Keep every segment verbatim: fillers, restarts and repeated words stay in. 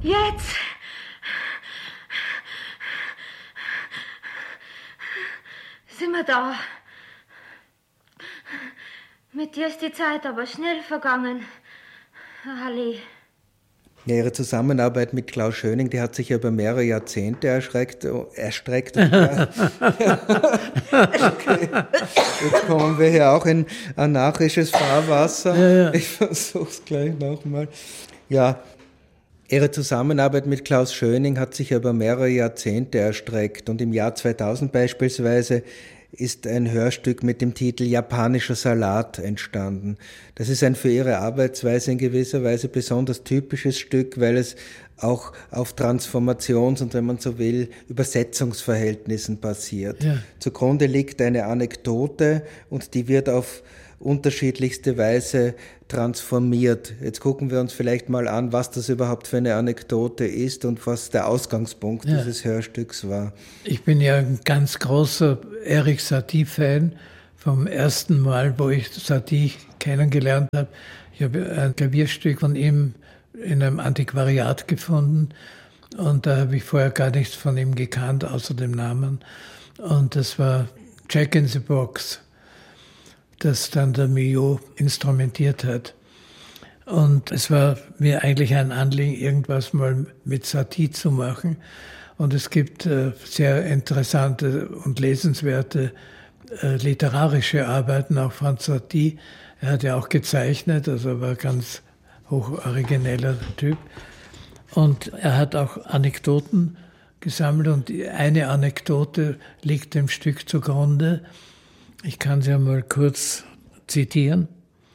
Jetzt. Sind wir da. Mit dir ist die Zeit aber schnell vergangen, Ali. Ja, ihre Zusammenarbeit mit Klaus Schöning, die hat sich ja über mehrere Jahrzehnte erschreckt, erstreckt. Okay. Jetzt kommen wir hier auch in anarchisches Fahrwasser. Ja, ja. Ich versuche es gleich nochmal. Ja, ihre Zusammenarbeit mit Klaus Schöning hat sich ja über mehrere Jahrzehnte erstreckt. Und im Jahr zweitausend beispielsweise ist ein Hörstück mit dem Titel Japanischer Salat entstanden. Das ist ein für ihre Arbeitsweise in gewisser Weise besonders typisches Stück, weil es auch auf Transformations- und, wenn man so will, Übersetzungsverhältnissen basiert. Ja. Zugrunde liegt eine Anekdote und die wird auf unterschiedlichste Weise transformiert. Jetzt gucken wir uns vielleicht mal an, was das überhaupt für eine Anekdote ist und was der Ausgangspunkt ja. dieses Hörstücks war. Ich bin ja ein ganz großer Erik Satie-Fan. Vom ersten Mal, wo ich Satie kennengelernt habe, ich habe ein Klavierstück von ihm in einem Antiquariat gefunden und da habe ich vorher gar nichts von ihm gekannt, außer dem Namen. Und das war Jack in the Box, das dann der Milhaud instrumentiert hat. Und es war mir eigentlich ein Anliegen, irgendwas mal mit Satie zu machen. Und es gibt äh, sehr interessante und lesenswerte äh, literarische Arbeiten, auch von Satie. Er hat ja auch gezeichnet, also war ein ganz hochorigineller Typ. Und er hat auch Anekdoten gesammelt und eine Anekdote liegt dem Stück zugrunde. Ich kann sie einmal kurz zitieren.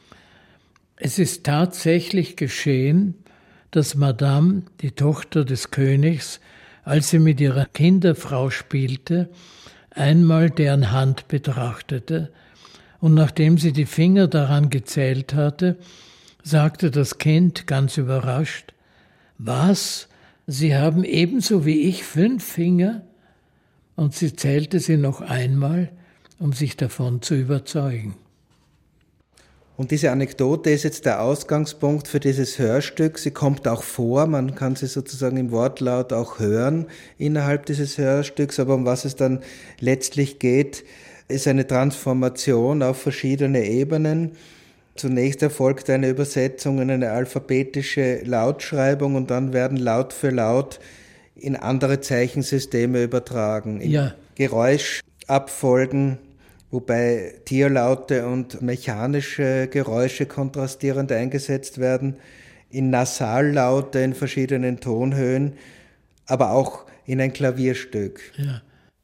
Es ist tatsächlich geschehen, dass Madame, die Tochter des Königs, als sie mit ihrer Kinderfrau spielte, einmal deren Hand betrachtete und nachdem sie die Finger daran gezählt hatte, sagte das Kind ganz überrascht: Was? Sie haben ebenso wie ich fünf Finger? Und sie zählte sie noch einmal, um sich davon zu überzeugen. Und diese Anekdote ist jetzt der Ausgangspunkt für dieses Hörstück. Sie kommt auch vor, man kann sie sozusagen im Wortlaut auch hören innerhalb dieses Hörstücks, aber um was es dann letztlich geht, ist eine Transformation auf verschiedene Ebenen. Zunächst erfolgt eine Übersetzung in eine alphabetische Lautschreibung und dann werden Laut für Laut in andere Zeichensysteme übertragen. In ja. Geräuschabfolgen, wobei Tierlaute und mechanische Geräusche kontrastierend eingesetzt werden, in Nasallaute in verschiedenen Tonhöhen, aber auch in ein Klavierstück. Ja.